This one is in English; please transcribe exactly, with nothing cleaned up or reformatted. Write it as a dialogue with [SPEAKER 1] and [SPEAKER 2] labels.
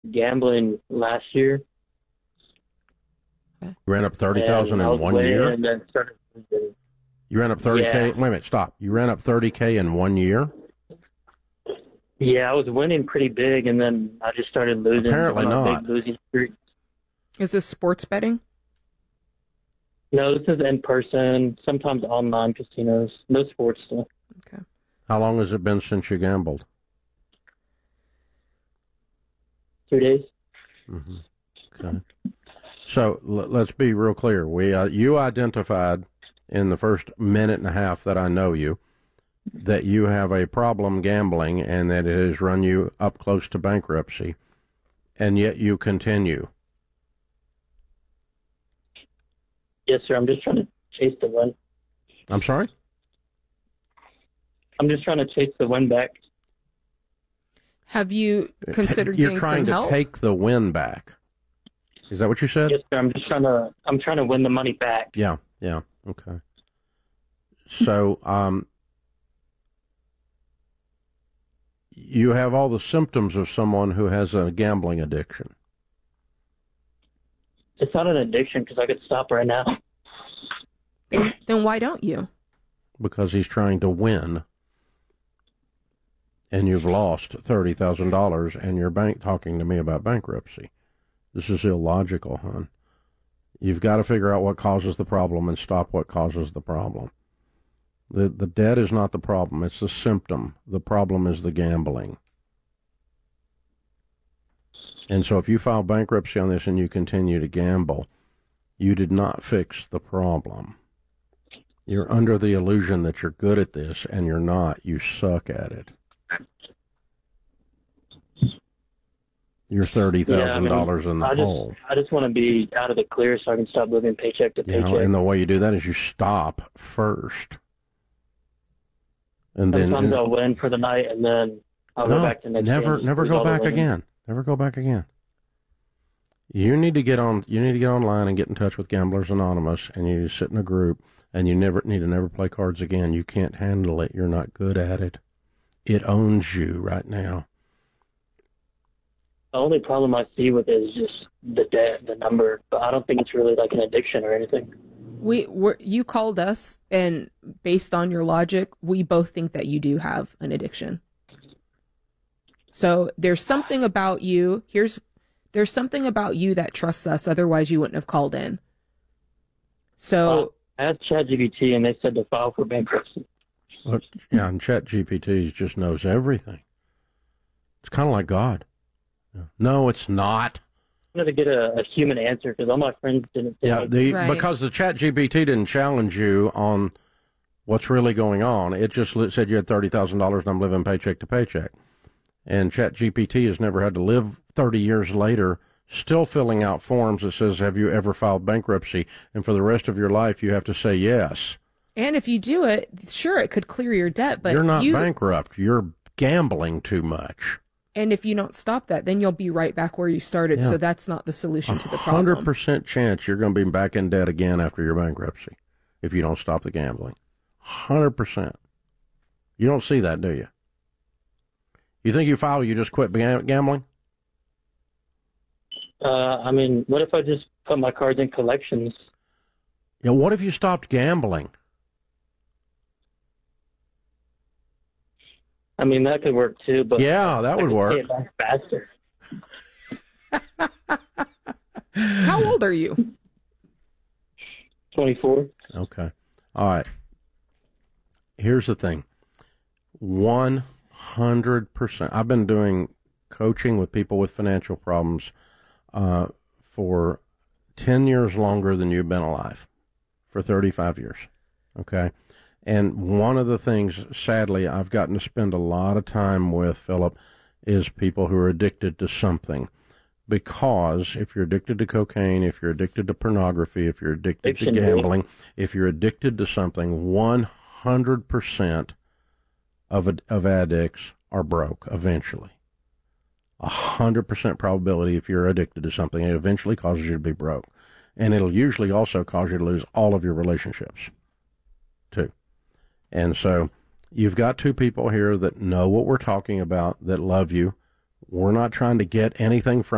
[SPEAKER 1] gambling last year.
[SPEAKER 2] You ran up thirty thousand
[SPEAKER 1] and I
[SPEAKER 2] in
[SPEAKER 1] was
[SPEAKER 2] one
[SPEAKER 1] winning
[SPEAKER 2] year?
[SPEAKER 1] And then started losing.
[SPEAKER 2] You ran up thirty K?
[SPEAKER 1] Yeah.
[SPEAKER 2] Wait a minute, stop. You ran up thirty K in one year?
[SPEAKER 1] Yeah, I was winning pretty big, and then I just started losing.
[SPEAKER 2] Apparently
[SPEAKER 1] on a
[SPEAKER 2] not.
[SPEAKER 1] Big losing streak.
[SPEAKER 3] Is this sports betting?
[SPEAKER 1] No, this is in person, sometimes online casinos. No sports stuff.
[SPEAKER 3] Okay.
[SPEAKER 2] How long has it been since you gambled?
[SPEAKER 1] Two days.
[SPEAKER 2] Mm-hmm. Okay. So l- let's be real clear. We uh, you identified in the first minute and a half that I know you that you have a problem gambling and that it has run you up close to bankruptcy, and yet you continue.
[SPEAKER 1] Yes, sir. I'm just trying to chase the win.
[SPEAKER 2] I'm sorry?
[SPEAKER 1] I'm just trying to chase the win back.
[SPEAKER 3] Have you considered
[SPEAKER 2] You're
[SPEAKER 3] getting
[SPEAKER 2] trying
[SPEAKER 3] some
[SPEAKER 2] to
[SPEAKER 3] help?
[SPEAKER 2] take the win back. Is that what you said?
[SPEAKER 1] Yes, sir. I'm just trying to. I'm trying to win the money back.
[SPEAKER 2] Yeah, yeah, okay. So, um, you have all the symptoms of someone who has a gambling addiction.
[SPEAKER 1] It's not an addiction because I could stop right now.
[SPEAKER 3] Then why don't you?
[SPEAKER 2] Because he's trying to win, and you've lost thirty thousand dollars, and your bank talking to me about bankruptcy. This is illogical, hon. You've got to figure out what causes the problem and stop what causes the problem. The the debt is not the problem, it's the symptom. The problem is the gambling. And so if you file bankruptcy on this and you continue to gamble, you did not fix the problem. You're under the illusion that you're good at this, and you're not. You suck at it. You're thirty thousand dollars
[SPEAKER 1] yeah, I mean,
[SPEAKER 2] in the
[SPEAKER 1] I just,
[SPEAKER 2] hole.
[SPEAKER 1] I just want to be out of the clear so I can stop living paycheck to
[SPEAKER 2] You
[SPEAKER 1] paycheck.
[SPEAKER 2] know, and the way you do that is you stop first. And then
[SPEAKER 1] Sometimes I'll win for the night, and then I'll
[SPEAKER 2] no,
[SPEAKER 1] go back to next
[SPEAKER 2] never,
[SPEAKER 1] game.
[SPEAKER 2] never go back again. Never go back again. You need to get on. You need to get online and get in touch with Gamblers Anonymous, and you need to sit in a group. And you never need to never play cards again. You can't handle it. You're not good at it. It owns you right now.
[SPEAKER 1] The only problem I see with it is just the debt, the number. But I don't think it's really like an addiction or anything.
[SPEAKER 3] We were, you called us, and based on your logic, we both think that you do have an addiction. So there's something about you. Here's there's something about you that trusts us. Otherwise, you wouldn't have called in. So.
[SPEAKER 1] Uh, I asked ChatGPT, and they said to file for bankruptcy.
[SPEAKER 2] Well, yeah, and ChatGPT just knows everything. It's kind of like God. No, it's not.
[SPEAKER 1] I wanted to get a, a human answer because all my friends didn't say
[SPEAKER 2] Yeah, the,
[SPEAKER 3] Right.
[SPEAKER 2] because the ChatGPT didn't challenge you on what's really going on. It just said you had thirty thousand dollars and I'm living paycheck to paycheck. And ChatGPT has never had to live thirty years later still filling out forms that says, have you ever filed bankruptcy? And for the rest of your life, you have to say yes.
[SPEAKER 3] And if you do it, sure, it could clear your debt, but
[SPEAKER 2] you're not
[SPEAKER 3] you,
[SPEAKER 2] bankrupt. You're gambling too much.
[SPEAKER 3] And if you don't stop that, then you'll be right back where you started.
[SPEAKER 2] Yeah.
[SPEAKER 3] So that's not the solution to the
[SPEAKER 2] one
[SPEAKER 3] problem.
[SPEAKER 2] hundred percent chance you're going to be back in debt again after your bankruptcy if you don't stop the gambling. one hundred percent. You don't see that, do you? You think you file, you just quit gam- gambling?
[SPEAKER 1] Uh, I mean, what if I just put my cards in collections?
[SPEAKER 2] Yeah, what if you stopped gambling?
[SPEAKER 1] I mean, that could work too, but
[SPEAKER 2] yeah, that
[SPEAKER 1] I
[SPEAKER 2] would
[SPEAKER 1] could
[SPEAKER 2] work.
[SPEAKER 1] pay it back faster.
[SPEAKER 3] How old are you?
[SPEAKER 1] twenty-four.
[SPEAKER 2] Okay. All right. Here's the thing. one hundred percent. I've been doing coaching with people with financial problems uh, for ten years longer than you've been alive, for thirty-five years. Okay. And one of the things, sadly, I've gotten to spend a lot of time with, Philip, is people who are addicted to something. Because if you're addicted to cocaine, if you're addicted to pornography, if you're addicted
[SPEAKER 1] Addiction,
[SPEAKER 2] to
[SPEAKER 1] really?
[SPEAKER 2] gambling, if you're addicted to something, one hundred percent of, of addicts are broke eventually. one hundred percent probability if you're addicted to something, it eventually causes you to be broke. And it'll usually also cause you to lose all of your relationships, too. And so you've got two people here that know what we're talking about, that love you. We're not trying to get anything from